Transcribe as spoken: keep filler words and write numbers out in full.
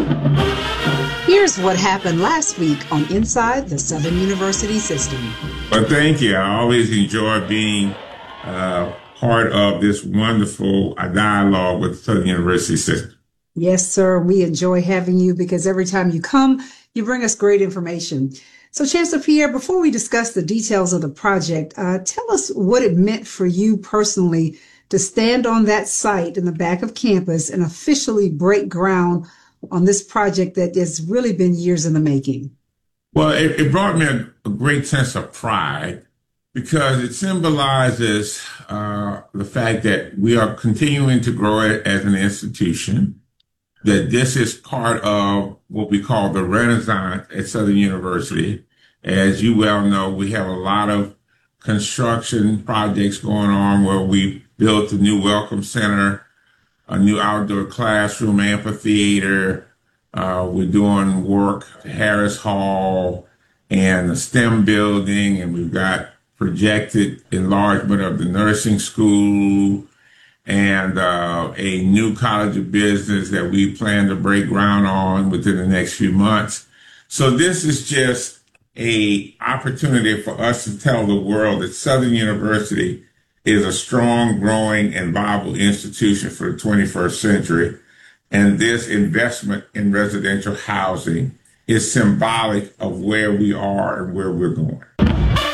Here's what happened last week on Inside the Southern University System. Well, thank you. I always enjoy being uh, part of this wonderful uh, dialogue with the Southern University System. Yes, sir. We enjoy having you because every time you come, you bring us great information. So, Chancellor Pierre, before we discuss the details of the project, uh, tell us what it meant for you personally to stand on that site in the back of campus and officially break ground on this project that has really been years in the making. Well, it, it brought me a, a great sense of pride because it symbolizes uh, the fact that we are continuing to grow it as an institution, that this is part of what we call the Renaissance at Southern University. As you well know, we have a lot of construction projects going on where we built a new Welcome Center, a new outdoor classroom, amphitheater. Uh, we're doing work at Harris Hall and the STEM building, and we've got projected enlargement of the nursing school and uh, a new College of Business that we plan to break ground on within the next few months. So this is just a opportunity for us to tell the world that Southern University is a strong, growing, and viable institution for the twenty-first century. And this investment in residential housing is symbolic of where we are and where we're going.